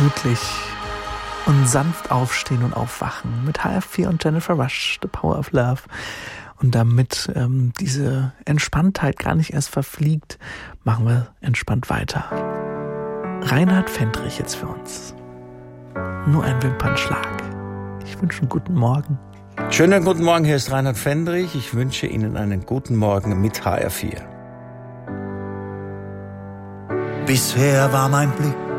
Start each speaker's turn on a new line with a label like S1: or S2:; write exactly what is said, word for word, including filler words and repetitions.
S1: gemütlich und sanft aufstehen und aufwachen mit H F vier und Jennifer Rush, The Power of Love. Und damit ähm, diese Entspanntheit gar nicht erst verfliegt, machen wir entspannt weiter. Reinhard Fendrich jetzt für uns. Nur ein Wimpernschlag. Ich wünsche einen guten Morgen.
S2: Schönen guten Morgen, hier ist Reinhard Fendrich. Ich wünsche Ihnen einen guten Morgen mit H R vier.
S3: Bisher war mein Blick